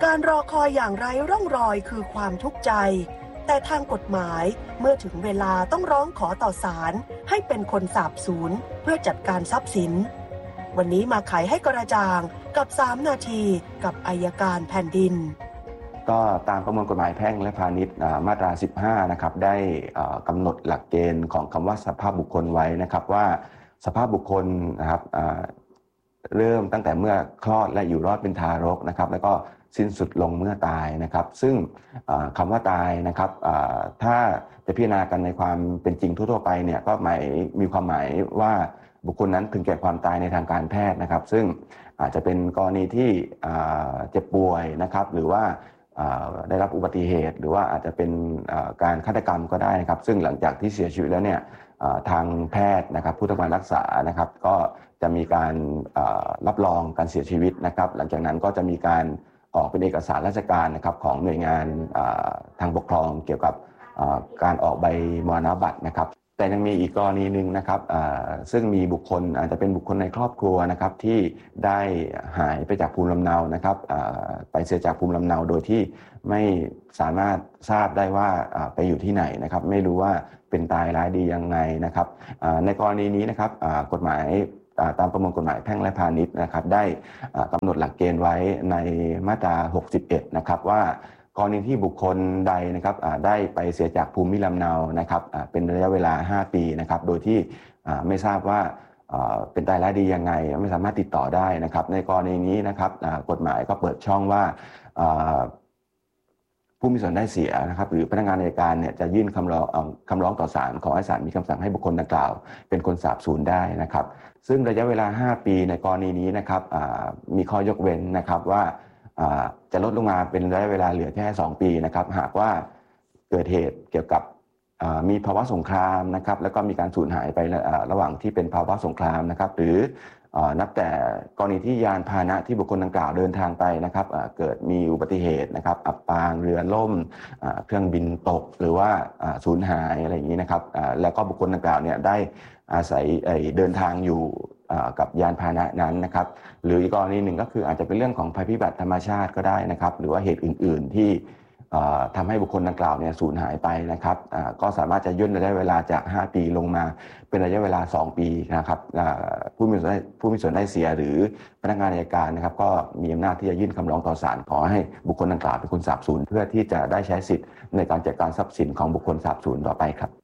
การรอคอยอย่างไร้ร่องรอยคือความทุกข์ใจแต่ทางกฎหมายเมื่อถึงเวลาต้องร้องขอต่อศาลให้เป็นคนสาบสูญเพื่อจัดการทรัพย์สินวันนี้มาไขให้กระจ่างกับ3นาทีกับอัยการแผ่นดินก็ตามประมวลกฎหมายแพ่งและพาณิชย์มาตรา15นะครับได้กำหนดหลักเกณฑ์ของคำว่าสภาพบุคคลไว้นะครับว่าสภาพบุคคลนะครับเริ่มตั้งแต่เมื่อคลอดและอยู่รอดเป็นทารกนะครับแล้วก็สิ้นสุดลงเมื่อตายนะครับซึ่งคำว่าตายนะครับถ้าจะพิจารณากันในความเป็นจริงทั่วๆไปเนี่ยก็มีความหมายว่าบุคคลนั้นถึงแก่ความตายในทางการแพทย์นะครับซึ่งอาจจะเป็นกรณีที่เจ็บป่วยนะครับหรือว่าได้รับอุบัติเหตุหรือว่าอาจจะเป็นการฆาตกรรมก็ได้นะครับซึ่งหลังจากที่เสียชีวิตแล้วเนี่ยทางแพทย์นะครับผู้ทำการรักษานะครับก็จะมีการรับรองการเสียชีวิตนะครับหลังจากนั้นก็จะมีการออกเป็นเอกสารราชการนะครับของหน่วยงานทางปกครองเกี่ยวกับการออกใบมรณบัตรนะครับแต่ยังมีอีกกรณีหนึ่งนะครับซึ่งมีบุคคลอาจจะเป็นบุคคลในครอบครัวนะครับที่ได้หายไปจากภูมิลำเนานะครับไปเสียจากภูมิลำเนาโดยที่ไม่สามารถทราบได้ว่าไปอยู่ที่ไหนนะครับไม่รู้ว่าเป็นตายร้ายดียังไงนะครับในกรณีนี้นะครับกฎหมายตามประมวลกฎหมายแพ่งและพาณิชย์นะครับได้กำหนดหลักเกณฑ์ไว้ในมาตรา61นะครับว่ากรณีที่บุคคลใดนะครับได้ไปเสียจากภูมิลำเนานะครับเป็นระยะเวลา5ปีนะครับโดยที่ไม่ทราบว่าเป็นตายร้ายดียังไงไม่สามารถติดต่อได้นะครับในกรณีนี้นะครับกฎหมายก็เปิดช่องว่าผู้มีส่วนได้เสียนะครับหรือพนักงานอัยการเนี่ยจะยื่นคำร้องต่อศาลขอให้ศาลมีคำสั่งให้บุคคลดังกล่าวเป็นคนสาบสูญได้นะครับซึ่งระยะเวลา5ปีในกรณีนี้นะครับมีข้อยกเว้นนะครับว่าจะลดลงมาเป็นระยะเวลาเหลือแค่2ปีนะครับหากว่าเกิดเหตุเกี่ยวกับมีภาวะสงครามนะครับแล้วก็มีการสูญหายไประหว่างที่เป็นภาวะสงครามนะครับหรือนับแต่กรณีที่ยานพาหนะที่บุคคลดังกล่าวเดินทางไปนะครับเกิดมีอุบัติเหตุนะครับอับปางเรือล่มเครื่องบินตกหรือว่าสูญหายอะไรอย่างนี้นะครับแล้วก็บุคคลดังกล่าวเนี่ยได้อาศัยเดินทางอยู่กับยานพาหนะนั้นนะครับหรืออีกกรณีหนึ่งก็คืออาจจะเป็นเรื่องของภัยพิบัติธรรมชาติก็ได้นะครับหรือว่าเหตุอื่นๆที่ทำให้บุคคลดังกล่าวเนี่ยสูญหายไปนะครับก็สามารถจะย่นระยะเวลาจาก5ปีลงมาเป็นระยะเวลา2ปีนะครับผู้มีส่วนได้เสียหรือพนักงานอัยการนะครับก็มีอำนาจที่จะยื่นคำร้องต่อศาลขอให้บุคคลดังกล่าวเป็นคนสาบสูญเพื่อที่จะได้ใช้สิทธิ์ในการจัดการทรัพย์สินของบุคคลสาบสูญต่อไปครับ